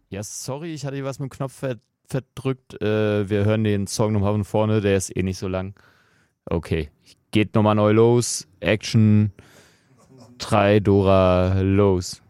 Ja, sorry, ich hatte hier was mit dem Knopf verdrückt. Wir hören den Song nochmal von vorne, der ist eh nicht so lang. Okay, geht nochmal neu los. Action, 3, Dora, los.